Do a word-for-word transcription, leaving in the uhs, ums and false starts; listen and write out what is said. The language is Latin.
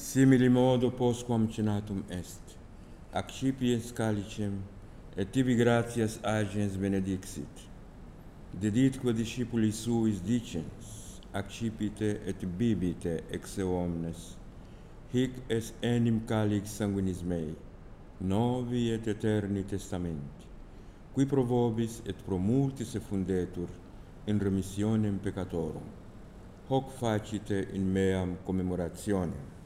Simili modo postquam cenatum est, accipiens calicem, et tibi gratias agens benedixit. Deditque discipulis suis dicens, accipite et bibite ex eo omnes, hic es enim calix sanguinis mei, novi et eterni testamenti, qui pro vobis et pro multis effundetur in remissionem peccatorum. Hoc facite in meam commemorationem.